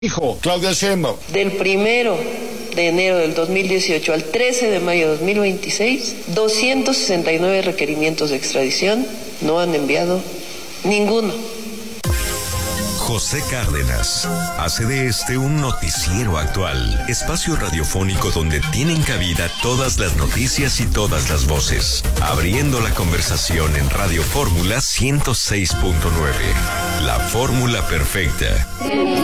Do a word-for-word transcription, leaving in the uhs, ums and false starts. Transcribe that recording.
Dijo Claudia Sheinbaum. Del primero de enero del dos mil dieciocho al trece de mayo de dos mil veintiséis, doscientos sesenta y nueve requerimientos de extradición, no han enviado ninguno. José Cárdenas hace de este un noticiero actual, espacio radiofónico donde tienen cabida todas las noticias y todas las voces, abriendo la conversación en Radio Fórmula ciento seis punto nueve, la fórmula perfecta.